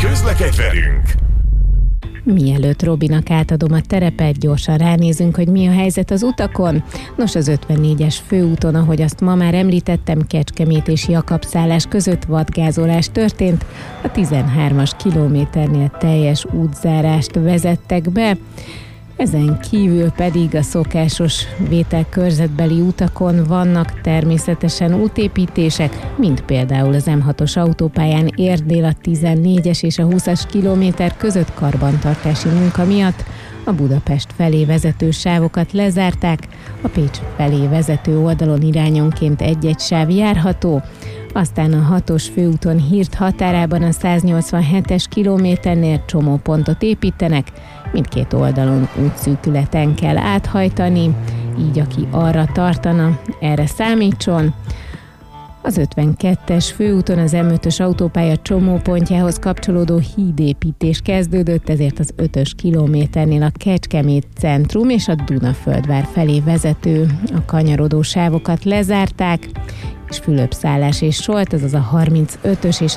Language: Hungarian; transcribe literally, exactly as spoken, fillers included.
Közlekedj velünk! Mielőtt Robinak átadom a terepet, gyorsan ránézünk, hogy mi a helyzet az utakon. Nos, az ötvennégyes főúton, ahogy azt ma már említettem, Kecskemét és Jakabszállás között vadgázolás történt. A tizenhármas kilométernél teljes útzárást vezettek be. Ezen kívül pedig a szokásos vételkörzetbeli utakon vannak természetesen útépítések, mint például az M hatos autópályán Érd-dél a tizennégyes és a húszas kilométer között karbantartási munka miatt. A Budapest felé vezető sávokat lezárták, a Pécs felé vezető oldalon irányonként egy-egy sáv járható. Aztán a hatos főúton Hird határában a száznyolcvanhetes kilométernél csomópontot építenek, mindkét oldalon útszűkületen kell áthajtani, így aki arra tartana, erre számítson. Az ötvenkettes főúton az M ötös autópálya csomópontjához kapcsolódó hídépítés kezdődött, ezért az ötös kilométernél a Kecskemét centrum és a Dunaföldvár felé vezető a kanyarodó sávokat lezárták, és Fülöpszállás és Solt, azaz a harmincötös és